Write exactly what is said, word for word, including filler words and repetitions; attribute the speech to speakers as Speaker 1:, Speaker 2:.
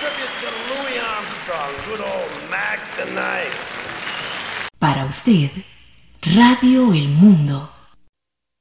Speaker 1: tribute to Louis Armstrong, good old Mac the Knife.
Speaker 2: Para usted, Radio El Mundo.